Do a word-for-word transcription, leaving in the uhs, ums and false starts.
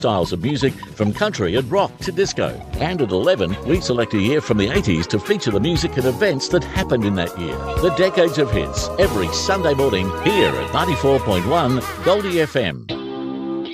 styles of music from country and rock to disco. And at eleven, we select a year from the eighties to feature the music and events that happened in that year. The Decades of Hits, every Sunday morning here at ninety-four point one Goldie F M.